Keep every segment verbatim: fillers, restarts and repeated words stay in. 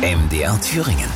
M D R Thüringen.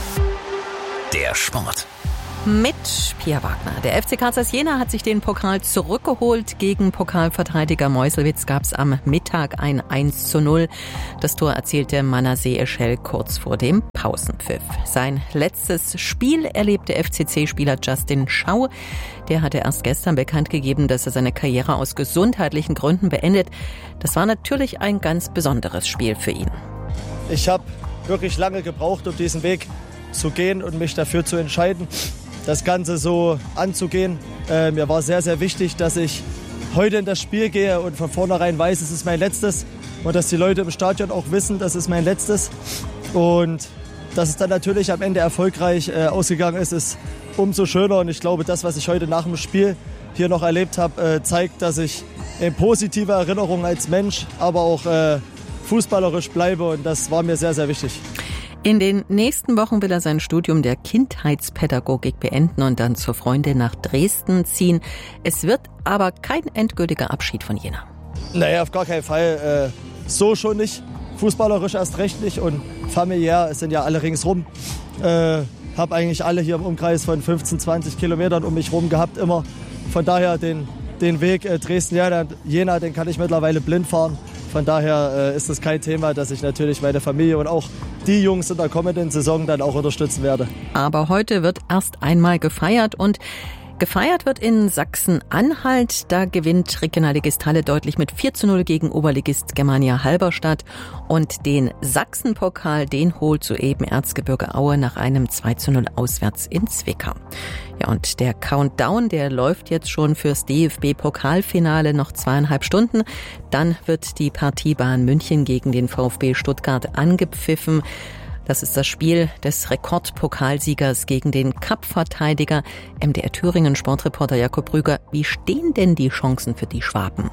Der Sport. Mit Pia Wagner. Der F C Kansas Jena hat sich den Pokal zurückgeholt. Gegen Pokalverteidiger Meuselwitz gab es am Mittag ein eins zu null. Das Tor erzielte Manasseh Eshel kurz vor dem Pausenpfiff. Sein letztes Spiel erlebte F C C-Spieler Justin Schau. Der hatte erst gestern bekannt gegeben, dass er seine Karriere aus gesundheitlichen Gründen beendet. Das war natürlich ein ganz besonderes Spiel für ihn. Ich habe wirklich lange gebraucht, um diesen Weg zu gehen und mich dafür zu entscheiden, das Ganze so anzugehen. Äh, mir war sehr, sehr wichtig, dass ich heute in das Spiel gehe und von vornherein weiß, es ist mein letztes und dass die Leute im Stadion auch wissen, das ist mein letztes. Und dass es dann natürlich am Ende erfolgreich äh, ausgegangen ist, ist umso schöner. Und ich glaube, das, was ich heute nach dem Spiel hier noch erlebt habe, äh, zeigt, dass ich in positiver Erinnerung als Mensch, aber auch äh, fußballerisch bleibe. Und das war mir sehr, sehr wichtig. In den nächsten Wochen will er sein Studium der Kindheitspädagogik beenden und dann zur Freundin nach Dresden ziehen. Es wird aber kein endgültiger Abschied von Jena. Naja, auf gar keinen Fall. Äh, so schon nicht. Fußballerisch erst recht nicht. Und familiär, es sind ja alle ringsrum. Äh, habe eigentlich alle hier im Umkreis von fünfzehn, zwanzig Kilometern um mich rum gehabt immer. Von daher den, den Weg äh, Dresden-Jena, den kann ich mittlerweile blind fahren. Von daher äh, ist es kein Thema, dass ich natürlich meine Familie und auch die Jungs in der kommenden Saison dann auch unterstützen werde. Aber heute wird erst einmal gefeiert und gefeiert wird in Sachsen-Anhalt. Da gewinnt Regionalligist Halle deutlich mit vier zu null gegen Oberligist Germania Halberstadt. Und den Sachsenpokal, den holt soeben Erzgebirge Aue nach einem zwei zu null auswärts in Zwickau. Ja, und der Countdown, der läuft jetzt schon fürs D F B-Pokalfinale noch zweieinhalb Stunden. Dann wird die Partie Bayern München gegen den VfB Stuttgart angepfiffen. Das ist das Spiel des Rekordpokalsiegers gegen den Cup-Verteidiger. M D R Thüringen Sportreporter Jakob Rüger. Wie stehen denn die Chancen für die Schwaben?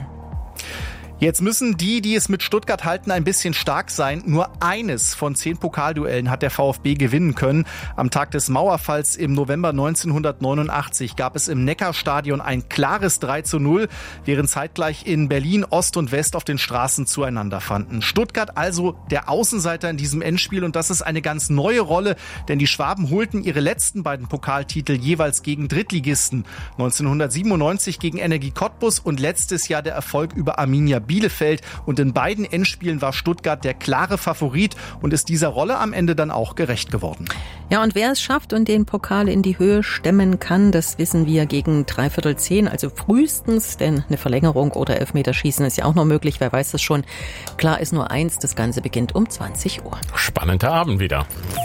Jetzt müssen die, die es mit Stuttgart halten, ein bisschen stark sein. Nur eines von zehn Pokalduellen hat der VfB gewinnen können. Am Tag des Mauerfalls im November neunzehnhundertneunundachtzig gab es im Neckarstadion ein klares drei zu null, während zeitgleich in Berlin Ost und West auf den Straßen zueinander fanden. Stuttgart also der Außenseiter in diesem Endspiel und das ist eine ganz neue Rolle, denn die Schwaben holten ihre letzten beiden Pokaltitel jeweils gegen Drittligisten. neunzehnhundertsiebenundneunzig gegen Energie Cottbus und letztes Jahr der Erfolg über Arminia Bielefeld. Und in beiden Endspielen war Stuttgart der klare Favorit und ist dieser Rolle am Ende dann auch gerecht geworden. Ja, und wer es schafft und den Pokal in die Höhe stemmen kann, das wissen wir gegen dreiviertel zehn, also frühestens, denn eine Verlängerung oder Elfmeterschießen ist ja auch noch möglich, wer weiß das schon. Klar ist nur eins, das Ganze beginnt um zwanzig Uhr. Spannender Abend wieder.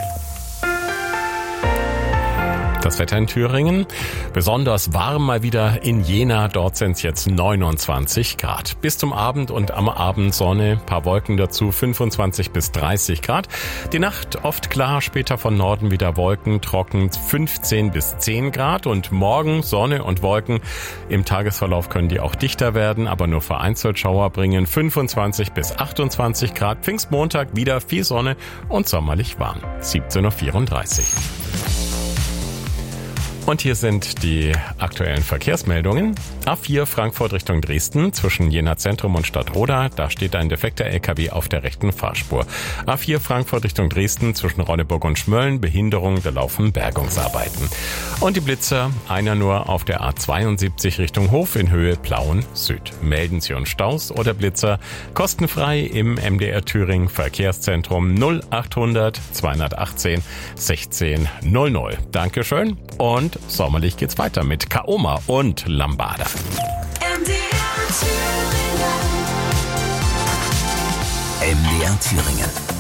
Das Wetter in Thüringen, besonders warm mal wieder in Jena, dort sind es jetzt neunundzwanzig Grad. Bis zum Abend und am Abend Sonne, paar Wolken dazu, fünfundzwanzig bis dreißig Grad. Die Nacht oft klar, später von Norden wieder Wolken, trocken fünfzehn bis zehn Grad und morgen Sonne und Wolken. Im Tagesverlauf können die auch dichter werden, aber nur vereinzelt Schauer bringen, fünfundzwanzig bis achtundzwanzig Grad. Pfingstmontag wieder viel Sonne und sommerlich warm, siebzehn Uhr vierunddreißig. Und hier sind die aktuellen Verkehrsmeldungen. A vier Frankfurt Richtung Dresden zwischen Jena Zentrum und Stadtroda. Da steht ein defekter L K W auf der rechten Fahrspur. A vier Frankfurt Richtung Dresden zwischen Ronneburg und Schmölln. Behinderung, da laufen Bergungsarbeiten. Und die Blitzer, einer nur auf der A zweiundsiebzig Richtung Hof in Höhe Plauen Süd. Melden Sie uns Staus oder Blitzer kostenfrei im M D R Thüringen Verkehrszentrum null achthundert zweihundertachtzehn sechzehn null null. Dankeschön und sommerlich geht's weiter mit Kaoma und Lambada. M D R Thüringen. M D R Thüringen.